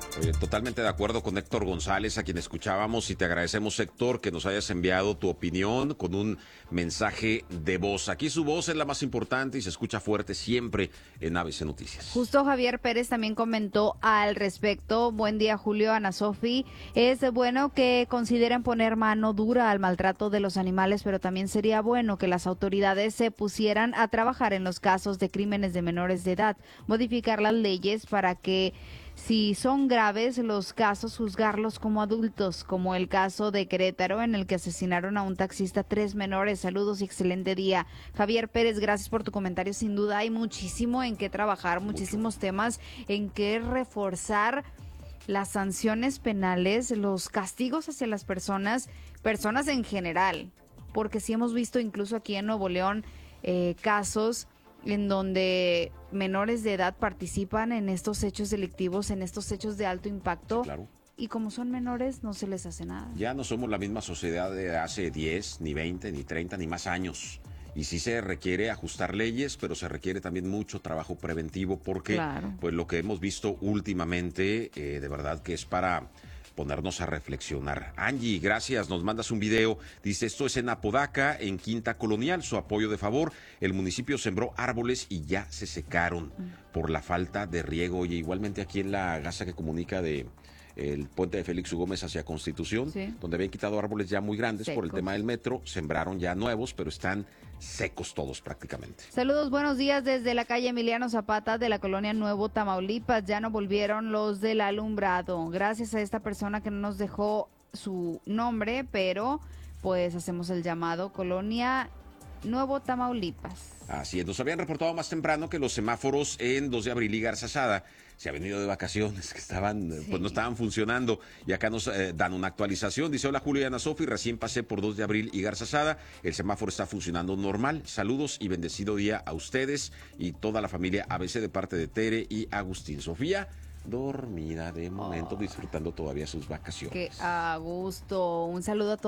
Totalmente de acuerdo con Héctor González, a quien escuchábamos, y te agradecemos, Héctor, que nos hayas enviado tu opinión con un mensaje de voz. Aquí su voz es la más importante y se escucha fuerte siempre en ABC Noticias. Justo Javier Pérez también comentó al respecto. Buen día, Julio, Ana Sofi. Es bueno que consideren poner mano dura al maltrato de los animales, pero también sería bueno que las autoridades se pusieran a trabajar en los casos de crímenes de menores de edad, modificar las leyes para que, si son graves los casos, juzgarlos como adultos, como el caso de Querétaro, en el que asesinaron a un taxista, 3 menores. Saludos y excelente día. Javier Pérez, gracias por tu comentario. Sin duda hay muchísimo en qué trabajar, muchísimos temas en que reforzar las sanciones penales, los castigos hacia las personas en general, porque sí hemos visto incluso aquí en Nuevo León casos en donde menores de edad participan en estos hechos delictivos, en estos hechos de alto impacto. Claro. Y como son menores, no se les hace nada. Ya no somos la misma sociedad de hace 10, ni 20, ni 30, ni más años. Y sí se requiere ajustar leyes, pero se requiere también mucho trabajo preventivo porque Claro. pues lo que hemos visto últimamente, de verdad que es para ponernos a reflexionar. Angie, gracias, nos mandas un video. Dice, esto es en Apodaca, en Quinta Colonial, su apoyo de favor. El municipio sembró árboles y ya se secaron por la falta de riego. Oye, igualmente aquí en la gasa que comunica de el puente de Félix U. Gómez hacia Constitución, Sí. donde habían quitado árboles ya muy grandes por el Secos. tema del metro, sembraron ya nuevos, pero están secos todos prácticamente. Saludos, buenos días desde la calle Emiliano Zapata de la colonia Nuevo Tamaulipas. Ya no volvieron los del alumbrado. Gracias a esta persona que no nos dejó su nombre, pero pues hacemos el llamado colonia Nuevo Tamaulipas. Así es, nos habían reportado más temprano que los semáforos en 2 de abril y Garzazada se habían ido de vacaciones, que estaban, pues no estaban funcionando, y acá nos dan una actualización. Dice, hola Julio y Ana Sofi, recién pasé por 2 de abril y Garzazada, el semáforo está funcionando normal. Saludos y bendecido día a ustedes y toda la familia ABC de parte de Tere y Agustín. Sofía, dormida de momento, disfrutando todavía sus vacaciones. Que a gusto. Un saludo a todos.